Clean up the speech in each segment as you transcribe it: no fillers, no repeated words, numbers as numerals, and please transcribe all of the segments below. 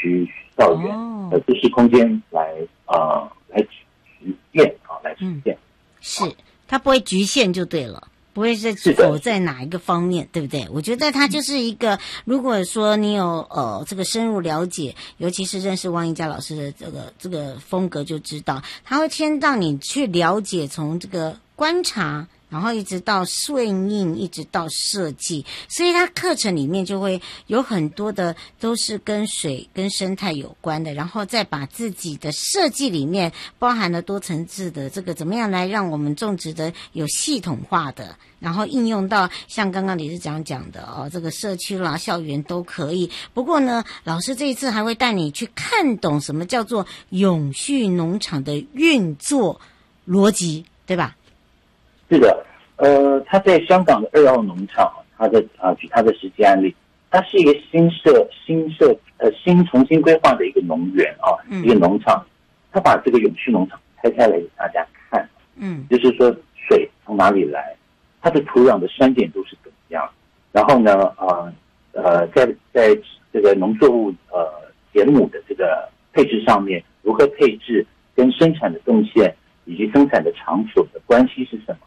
区、校园这些空间来实践来实践。 是，它不会局限就对了。不会是否在哪一个方面，对不对？我觉得它就是一个，如果说你有这个深入了解，尤其是认识汪一佳老师的这个风格，就知道他会先让你去了解，从这个观察，然后一直到顺应，一直到设计，所以它课程里面就会有很多的都是跟水跟生态有关的，然后再把自己的设计里面包含了多层次的这个怎么样来让我们种植的有系统化的，然后应用到像刚刚理事长讲的这个社区啦、校园都可以。不过呢，老师这一次还会带你去看懂什么叫做永续农场的运作逻辑，对吧？ 是的，他在香港的2号农场，举他的实际案例，它是一个新重新规划的一个农园一个农场，他把这个永续农场拆开来给大家看，就是说水从哪里来，它的土壤的酸碱度是怎么样，然后呢，在这个农作物田亩的这个配置上面，如何配置跟生产的动线以及生产的场所的关系是什么？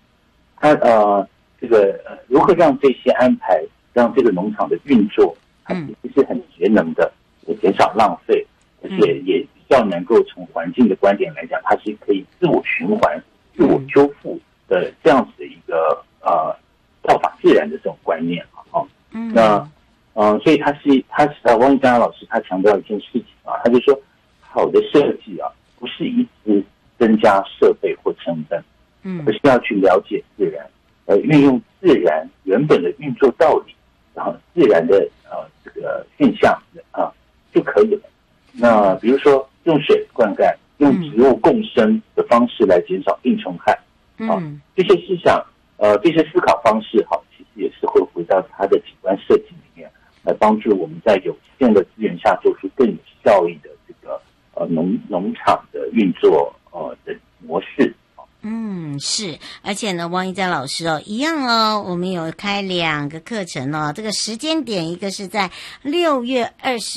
如何让这些安排，让这个农场的运作，它其实是很节能的，也减少浪费，而且也比较能够从环境的观点来讲，它是可以自我循环、自我修复的这样子的一个效法自然的这种观念所以汪一佳老师他强调一件事情他就说，好的设计不是一直增加设备或成本。而是要去了解自然，运用自然原本的运作道理，然后自然的这个现象就可以了。那比如说用水灌溉，用植物共生的方式来减少病虫害，这些思想这些思考方式其实也是会回到它的景观设计里面，来帮助我们在有限的资源下做出更有效益的这个农场的运作的模式。 是，而且呢，汪一佳老师一样我们有开2个课程这个时间点，一个是在6月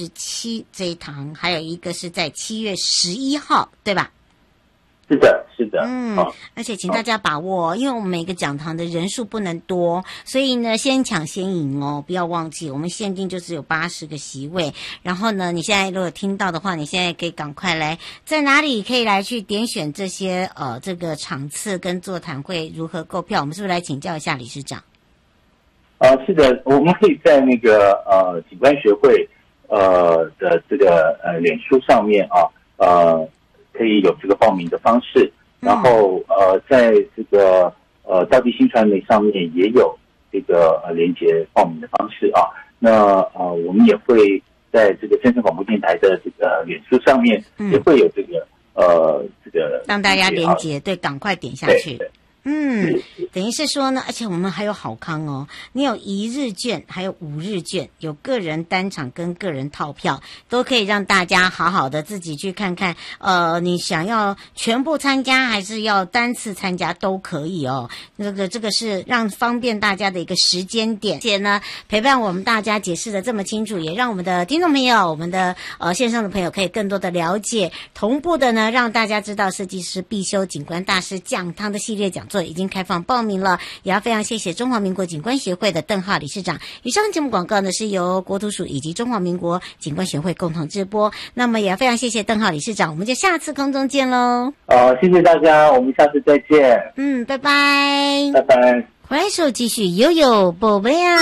27这一堂，还有一个是在7月11号，对吧？ 是的，是的。 而且请大家把握，因为我们每个讲堂的人数不能多，所以呢，先抢先赢不要忘记，我们限定就只有80个席位。然后呢，你现在如果听到的话，你现在可以赶快来，在哪里可以来去点选这些这个场次跟座谈会如何购票？我们是不是来请教一下理事长？ 是的，我们可以在那个景观学会的这个脸书上面可以有这个报名的方式，然后在这个道地新传媒上面也有这个连结报名的方式那我们也会在这个真声广播电台的这个脸书上面也会有这个让大家连结，对，赶快点下去。等于是说呢，而且我们还有好康你有1日券，还有5日券，有个人单场跟个人套票，都可以让大家好好的自己去看看，你想要全部参加还是要单次参加都可以这个是让方便大家的一个时间点，而且呢，陪伴我们大家解释的这么清楚，也让我们的听众朋友，我们的线上的朋友可以更多的了解，同步的呢，让大家知道设计师必修景观大师讲堂的系列讲座已经开放报名了，也要非常谢谢中华民国景观协会的邓浩理事长。以上节目广告呢是由国土署以及中华民国景观协会共同直播，那么也要非常谢谢邓浩理事长，我们就下次空中见喽。 谢谢大家，我们下次再见。 拜拜。 拜拜。 回首继续悠悠宝贝啊。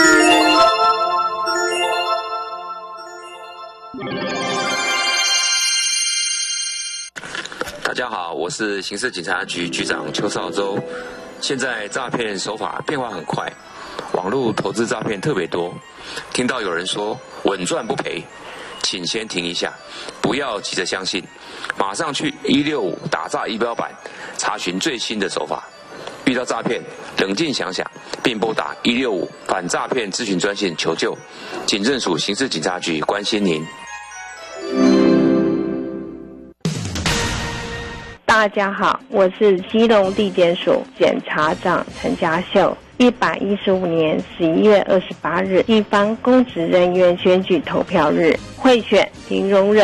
大家好，我是刑事警察局局长邱少洲。现在诈骗手法变化很快，网络投资诈骗特别多。听到有人说稳赚不赔，请先停一下，不要急着相信，马上去165打诈仪表板查询最新的手法。遇到诈骗，冷静想想，并拨打165反诈骗咨询专线求救。警政署刑事警察局关心您。 大家好，我是基隆地检署检察长陈家秀。115年11月28日，地方公职人员选举投票日，贿选零容忍。